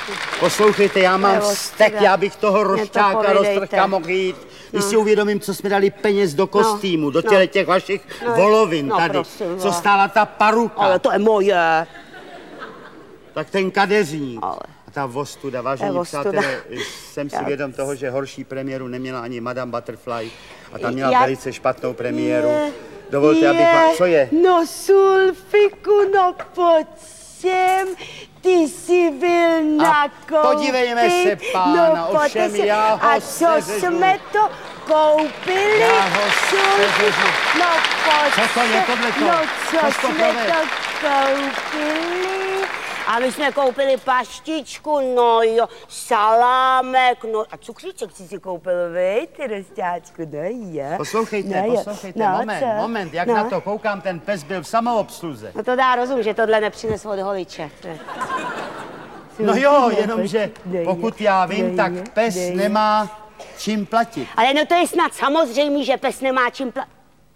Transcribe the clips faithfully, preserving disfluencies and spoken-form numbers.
Poslouchejte, já mám vztek, já bych toho rošťáka roztrhka mohl jít. Když no. si uvědomím, co jsme dali peněz do kostýmu, no. do těle těch vašich no. volovin no, tady, prosím, co stála ta paruka. Ale to je moje. Tak ten kadeřník. Ale. A ta vostuda, vážení přátelé, jsem si vědom toho, že horší premiéru neměla ani Madame Butterfly a ta měla já... velice špatnou premiéru. Je, Dovolte, je, abych vám... Co je? No, Sulfiku, no pojď sem. Ty jsi byl nakoupit. Podívejme se, pána, no, ovšem se. já ho A co seřežu. jsme to koupili? Já ho seřežu. No pojď Co to je tohleto? No co Což jsme to, to koupili? A my jsme koupili paštičku, no jo, salámek, no a cukříček jsi si koupil, vej, ty rostáčku, no jo. Poslouchejte, no, poslouchejte, no, moment, co? moment, jak no. na to koukám, ten pes byl v samoobsluze. No to dá rozum, že tohle nepřines od holiče. No jo, jenomže pokud já vím, tak pes nemá čím platit. Ale no to je snad samozřejmě, že pes nemá čím platit.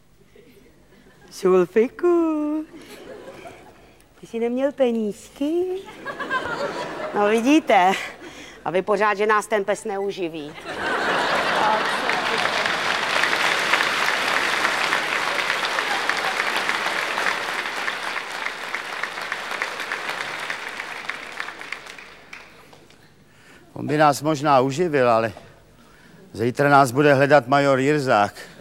Sulfiku, ty jsi neměl penízky? No vidíte, a vy pořád, že nás ten pes neuživí. On by nás možná uživil, ale zítra nás bude hledat major Jirzák.